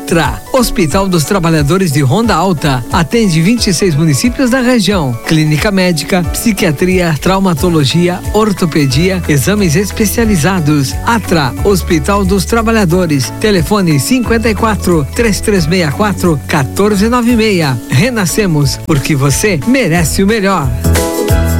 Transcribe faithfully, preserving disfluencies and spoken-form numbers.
Atra, Hospital dos Trabalhadores de Ronda Alta, atende vinte e seis municípios da região. Clínica médica, psiquiatria, traumatologia, ortopedia, exames especializados. Atra, Hospital dos Trabalhadores. Telefone cinquenta e quatro, três três seis quatro, um quatro nove seis. Renascemos, porque você merece o melhor.